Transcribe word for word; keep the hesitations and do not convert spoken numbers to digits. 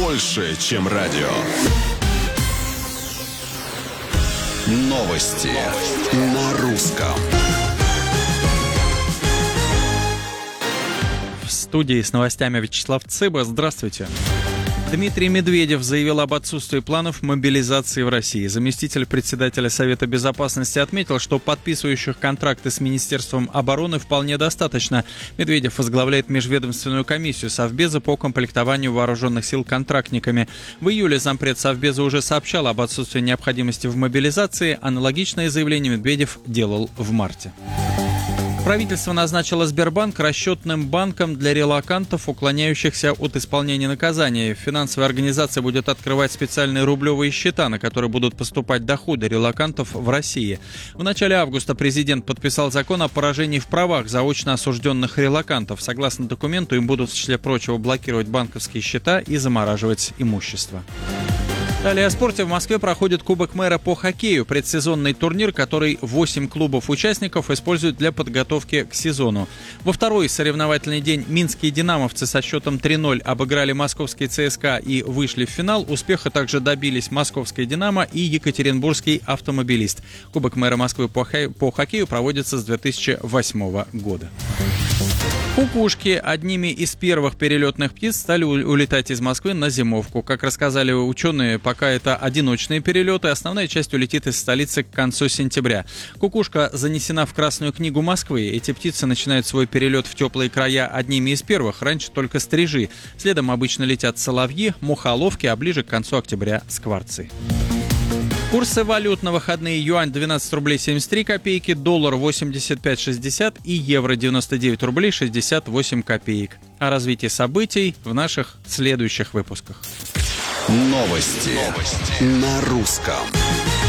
больше, чем радио. Новости на русском. В студии с новостями Вячеслав Цыба. Здравствуйте. Дмитрий Медведев заявил об отсутствии планов мобилизации в России. Заместитель председателя Совета Безопасности отметил, что подписывающих контракты с Министерством обороны вполне достаточно. Медведев возглавляет межведомственную комиссию Совбеза по комплектованию вооруженных сил контрактниками. В июле зампред Совбеза уже сообщал об отсутствии необходимости в мобилизации. Аналогичное заявление Медведев делал в марте. Правительство назначило Сбербанк расчетным банком для релокантов, уклоняющихся от исполнения наказания. Финансовая организация будет открывать специальные рублевые счета, на которые будут поступать доходы релокантов в России. В начале августа президент подписал закон о поражении в правах заочно осужденных релокантов. Согласно документу, им будут, в числе прочего, блокировать банковские счета и замораживать имущество. Далее о спорте. В Москве проходит Кубок мэра по хоккею. Предсезонный турнир, который восемь клубов-участников используют для подготовки к сезону. Во второй соревновательный день минские динамовцы со счетом три ноль обыграли московский ЦСКА и вышли в финал. Успеха также добились московская «Динамо» и екатеринбургский «Автомобилист». Кубок мэра Москвы по хоккею проводится с две тысячи восьмого года. Кукушки одними из первых перелетных птиц стали улетать из Москвы на зимовку. Как рассказали ученые, пока это одиночные перелеты, основная часть улетит из столицы к концу сентября. Кукушка занесена в Красную книгу Москвы. Эти птицы начинают свой перелет в теплые края одними из первых, раньше только стрижи. Следом обычно летят соловьи, мухоловки, а ближе к концу октября скворцы. Курсы валют на выходные: юань двенадцать рублей семьдесят три копейки, доллар восемьдесят пять шестьдесят и евро девяносто девять рублей шестьдесят восемь копеек. О развитии событий в наших следующих выпусках. Новости, Новости. На русском.